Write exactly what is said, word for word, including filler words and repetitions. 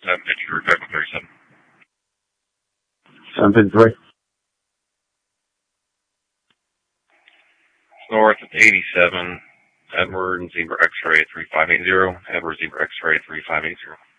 seven fifty-three, February thirty-seven. seven fifty-three. North at eighty-seven, Edward Zebra X-ray three five eight zero, Edward Zebra X-ray three five eight zero.